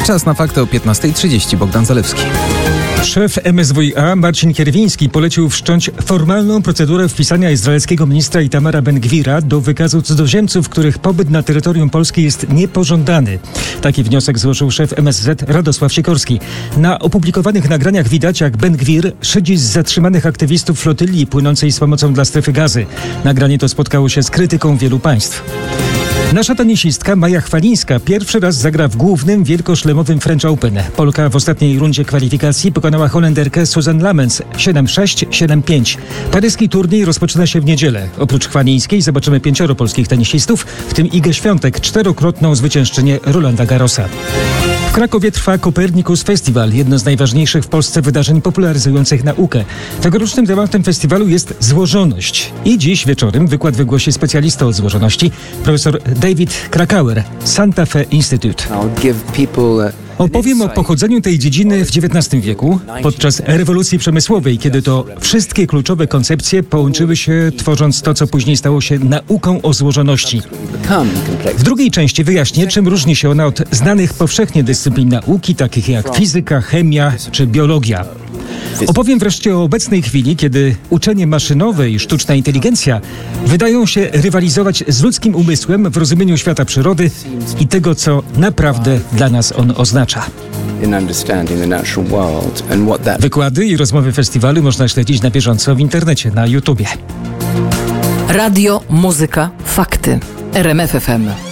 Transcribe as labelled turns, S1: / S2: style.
S1: Czas na fakty o 15:30. Bogdan Zalewski.
S2: Szef MSWiA Marcin Kierwiński polecił wszcząć formalną procedurę wpisania izraelskiego ministra Itamara Ben-Gvira do wykazu cudzoziemców, których pobyt na terytorium Polski jest niepożądany. Taki wniosek złożył szef MSZ Radosław Sikorski. Na opublikowanych nagraniach widać, jak Ben-Gvir szydzi z zatrzymanych aktywistów flotyli płynącej z pomocą dla strefy Gazy. Nagranie to spotkało się z krytyką wielu państw. Nasza tenisistka Maja Chwalińska pierwszy raz zagra w głównym wielkoszlemowym French Open. Polka w ostatniej rundzie kwalifikacji pokonała Holenderkę Susan Lamens 7-6, 7-5. Paryski turniej rozpoczyna się w niedzielę. Oprócz Chwalińskiej zobaczymy 5 polskich tenisistów, w tym Igę Świątek, 4-krotną zwyciężczynię Rolanda Garrosa. W Krakowie trwa Copernicus Festival, jedno z najważniejszych w Polsce wydarzeń popularyzujących naukę. Tegorocznym tematem festiwalu jest złożoność. I dziś wieczorem wykład wygłosi specjalista od złożoności, profesor David Krakauer, Santa Fe Institute. Opowiem o pochodzeniu tej dziedziny w XIX wieku, podczas rewolucji przemysłowej, kiedy to wszystkie kluczowe koncepcje połączyły się, tworząc to, co później stało się nauką o złożoności. W drugiej części wyjaśnię, czym różni się ona od znanych powszechnie dyscyplin nauki, takich jak fizyka, chemia czy biologia. Opowiem wreszcie o obecnej chwili, kiedy uczenie maszynowe i sztuczna inteligencja wydają się rywalizować z ludzkim umysłem w rozumieniu świata przyrody i tego, co naprawdę dla nas on oznacza. Wykłady i rozmowy festiwalu można śledzić na bieżąco w internecie, na YouTubie.
S3: Radio, muzyka, fakty. RMF FM.